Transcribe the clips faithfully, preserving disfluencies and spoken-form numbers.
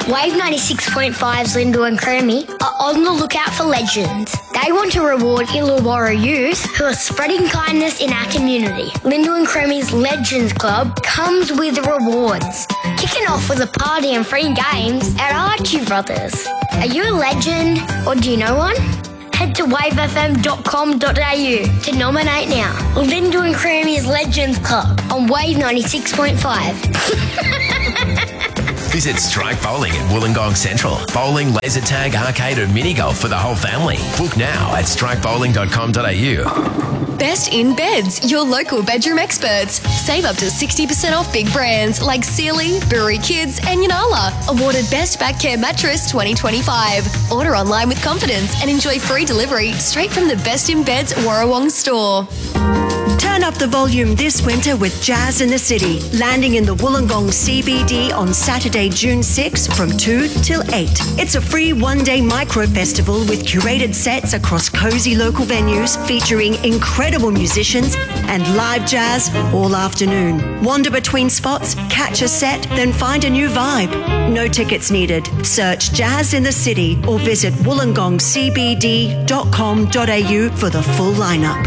Wave ninety-six point five's Lyndall and Cremie are on the lookout for legends. They want to reward Illawarra youth who are spreading kindness in our community. Lyndall and Cremie's Legends Club comes with rewards, kicking off with a party and free games at Archie Brothers. Are you a legend or do you know one? Head to wave f m dot com dot a u to nominate now. Lyndall and Cremie's Legends Club on Wave ninety-six point five. Visit Strike Bowling at Wollongong Central. Bowling, laser tag, arcade and mini golf for the whole family. Book now at strike bowling dot com dot a u. Best in Beds, your local bedroom experts. Save up to sixty percent off big brands like Sealy, Brewery Kids and Yanala. Awarded Best Back Care Mattress twenty twenty-five. Order online with confidence and enjoy free delivery straight from the Best in Beds Warrawong store. Turn up the volume this winter with Jazz in the City, landing in the Wollongong C B D on Saturday, June sixth from two till eight. It's a free one-day micro-festival with curated sets across cosy local venues featuring incredible musicians and live jazz all afternoon. Wander between spots, catch a set, then find a new vibe. No tickets needed. Search Jazz in the City or visit wollongong c b d dot com dot a u for the full lineup.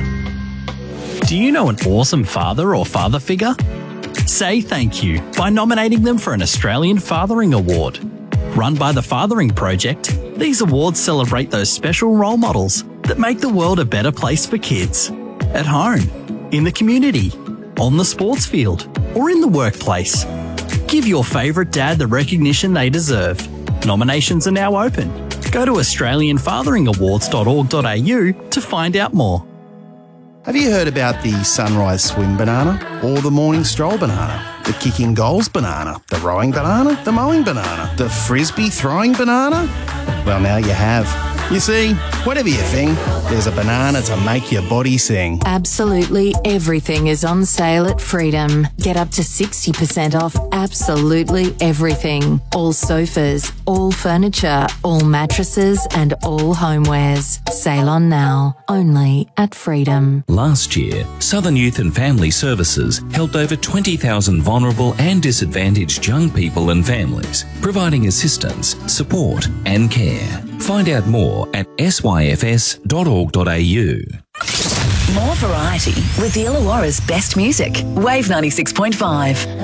Do you know an awesome father or father figure? Say thank you by nominating them for an Australian Fathering Award. Run by the Fathering Project, these awards celebrate those special role models that make the world a better place for kids. At home, in the community, on the sports field, or in the workplace. Give your favourite dad the recognition they deserve. Nominations are now open. Go to australian fathering awards dot org dot a u to find out more. Have you heard about the sunrise swim banana or the morning stroll banana, the kicking goals banana, the rowing banana, the mowing banana, the frisbee throwing banana? Well, now you have. You see, whatever you think, there's a banana to make your body sing. Absolutely everything is on sale at Freedom. Get up to sixty percent off absolutely everything. All sofas, all furniture, all mattresses and all homewares. Sale on now, only at Freedom. Last year, Southern Youth and Family Services helped over twenty thousand vulnerable and disadvantaged young people and families, providing assistance, support and care. Find out more at s y f s dot org dot a u. More variety with Illawarra's best music. Wave ninety-six point five.